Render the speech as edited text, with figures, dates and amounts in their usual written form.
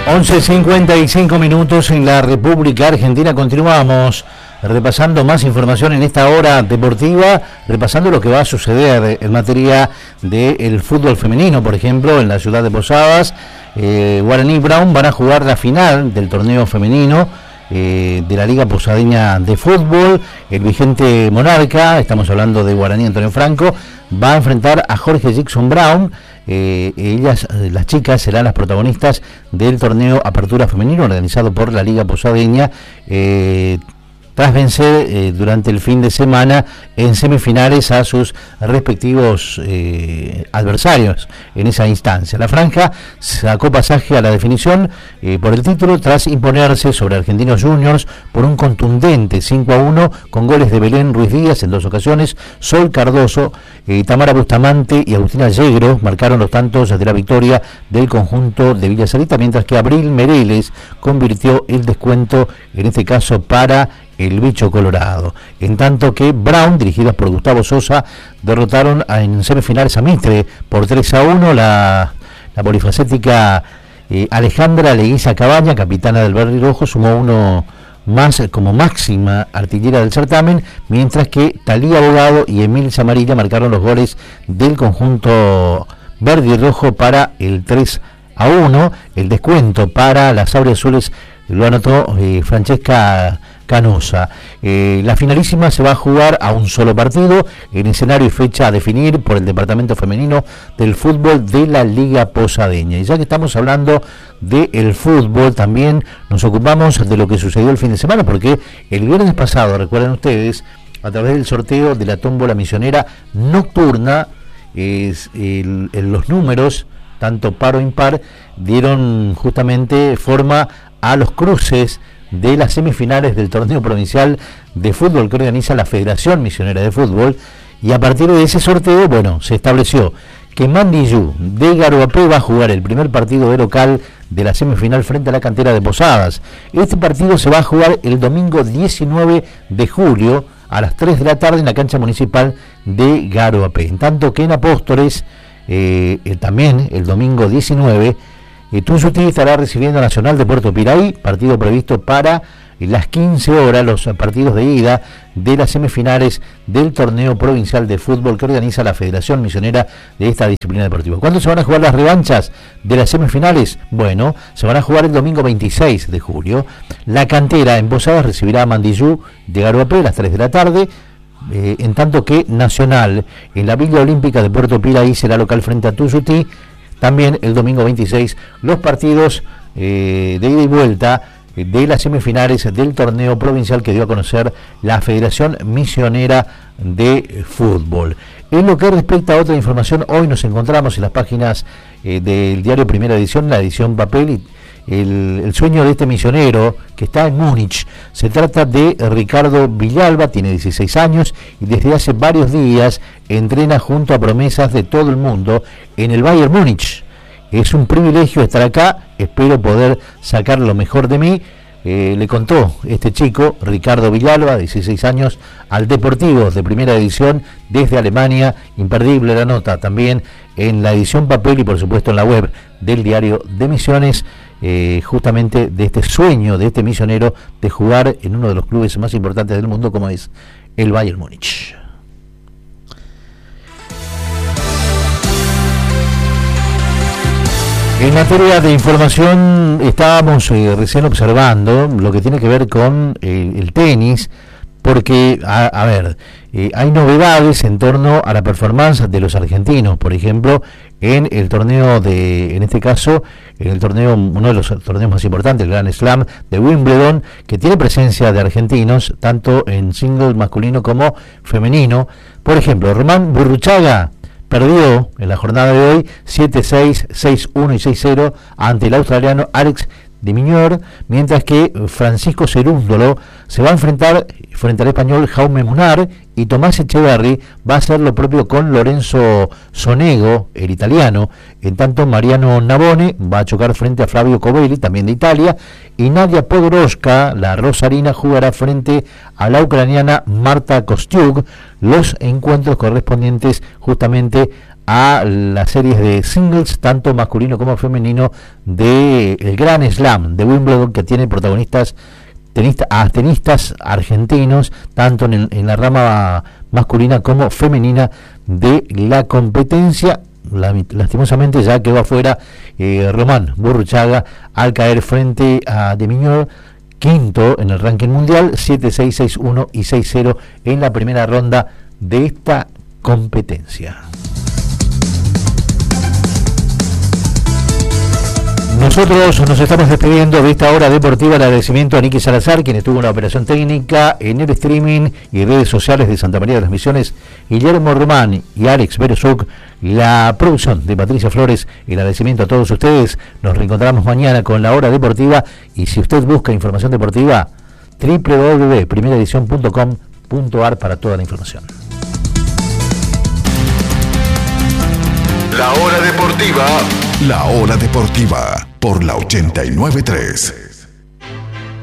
11:55 minutos en la República Argentina. Continuamos repasando más información en esta hora deportiva, repasando lo que va a suceder en materia del fútbol femenino. Por ejemplo, en la ciudad de Posadas, Guaraní y Brown van a jugar la final del torneo femenino de la Liga Posadeña de Fútbol. El vigente monarca, estamos hablando de Guaraní Antonio Franco, va a enfrentar a Jorge Jackson Brown. Ellas, las chicas, serán las protagonistas del torneo Apertura Femenino organizado por la Liga Posadeña, tras vencer durante el fin de semana en semifinales a sus respectivos adversarios en esa instancia. La franja sacó pasaje a la definición por el título tras imponerse sobre Argentinos Juniors por un contundente 5-1 con goles de Belén Ruiz Díaz en 2 ocasiones, Sol Cardoso, Tamara Bustamante y Agustina Yegro marcaron los tantos de la victoria del conjunto de Villa Sarita, mientras que Abril Mereles convirtió el descuento, en este caso para el bicho colorado. En tanto que Brown, dirigidas por Gustavo Sosa, derrotaron en semifinales a Mitre por 3-1. La polifacética Alejandra Leguiza Cabaña, capitana del Verde y Rojo, sumó uno más como máxima artillera del certamen, mientras que Talía Abogado y Emil Zamarilla marcaron los goles del conjunto Verde y Rojo para el 3-1. El descuento para las auriazules lo anotó Francesca Canosa. La finalísima se va a jugar a un solo partido en escenario y fecha a definir por el departamento femenino del fútbol de la Liga Posadeña. Y ya que estamos hablando del fútbol, también nos ocupamos de lo que sucedió el fin de semana, porque el viernes pasado, recuerden ustedes, a través del sorteo de la tómbola misionera nocturna, los números, tanto par o impar, dieron justamente forma a los cruces de las semifinales del torneo provincial de fútbol que organiza la Federación Misionera de Fútbol, y a partir de ese sorteo, bueno, se estableció que Mandillú de Garoapé va a jugar el primer partido de local de la semifinal frente a la cantera de Posadas. Este partido se va a jugar el domingo 19 de julio a las 3 de la tarde en la cancha municipal de Garoapé. En tanto que en Apóstoles, también el domingo 19, Tunzuti estará recibiendo a Nacional de Puerto Piraí, partido previsto para las 15 horas, los partidos de ida de las semifinales del torneo provincial de fútbol que organiza la Federación Misionera de esta disciplina deportiva. ¿Cuándo se van a jugar las revanchas de las semifinales? Bueno, se van a jugar el domingo 26 de julio. La cantera en Posadas recibirá a Mandillú de Garoapé a las 3 de la tarde. En tanto que Nacional en la Villa Olímpica de Puerto Piraí será local frente a Tunzuti. También el domingo 26 los partidos de ida y vuelta de las semifinales del torneo provincial que dio a conocer la Federación Misionera de Fútbol. En lo que respecta a otra información, hoy nos encontramos en las páginas del diario Primera Edición, la edición papel, y el sueño de este misionero que está en Múnich. Se trata de Ricardo Villalba, tiene 16 años y desde hace varios días entrena junto a promesas de todo el mundo en el Bayern Múnich. Es un privilegio estar acá, espero poder sacar lo mejor de mí, le contó este chico, Ricardo Villalba, 16 años, al Deportivo de Primera Edición desde Alemania. Imperdible la nota también en la edición papel y por supuesto en la web del diario de Misiones, justamente de este sueño de este misionero de jugar en uno de los clubes más importantes del mundo como es el Bayern Múnich. En materia de información, estábamos recién observando lo que tiene que ver con el tenis, porque, hay novedades en torno a la performance de los argentinos, por ejemplo, en el torneo en este caso, en el torneo, uno de los torneos más importantes, el Grand Slam de Wimbledon, que tiene presencia de argentinos, tanto en single masculino como femenino. Por ejemplo, Román Burruchaga perdió en la jornada de hoy 7-6, 6-1 y 6-0 ante el australiano Alex de Miñor, mientras que Francisco Cerúndolo se va a enfrentar frente al español Jaume Munar, y Tomás Echeverry va a hacer lo propio con Lorenzo Sonego, el italiano. En tanto, Mariano Navone va a chocar frente a Flavio Covelli, también de Italia, y Nadia Podoroska, la rosarina, jugará frente a la ucraniana Marta Kostyuk, los encuentros correspondientes justamente a las series de singles, tanto masculino como femenino, del Grand Slam de Wimbledon, que tiene protagonistas tenistas argentinos, tanto en la rama masculina como femenina de la competencia. Lastimosamente ya quedó afuera Román Burruchaga al caer frente a De Minaur, quinto en el ranking mundial, 7-6, 6-1 y 6-0 en la primera ronda de esta competencia. Nosotros nos estamos despidiendo de esta hora deportiva. El agradecimiento a Niki Salazar, quien estuvo en la operación técnica, en el streaming y redes sociales de Santa María de las Misiones, Guillermo Román y Alex Berezuk, la producción de Patricia Flores. El agradecimiento a todos ustedes. Nos reencontramos mañana con la hora deportiva, y si usted busca información deportiva, www.primeraedición.com.ar para toda la información. La hora deportiva por la 89.3.